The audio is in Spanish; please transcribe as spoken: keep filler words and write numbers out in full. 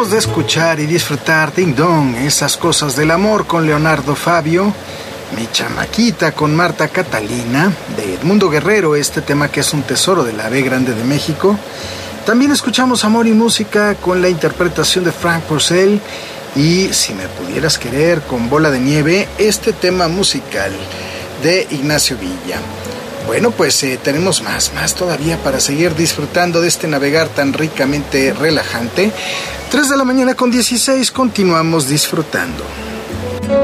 Acabamos de escuchar y disfrutar Ding Dong, Esas Cosas del Amor con Leonardo Fabio, Mi Chamaquita con Marta Catalina, de Edmundo Guerrero, este tema que es un tesoro de la B Grande de México. También escuchamos Amor y Música con la interpretación de Frank Purcell y Si me pudieras querer con Bola de Nieve, este tema musical de Ignacio Villa. Bueno, pues eh, tenemos más, más todavía para seguir disfrutando de este navegar tan ricamente relajante. tres de la mañana con dieciséis, continuamos disfrutando.